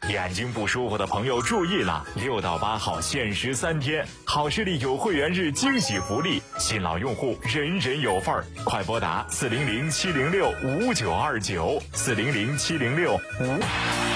眼睛不舒服的朋友注意了，6到8号限时3天，好视力有会员日惊喜福利，新老用户人人有份儿，快拨打400-706-5929，400-706-5。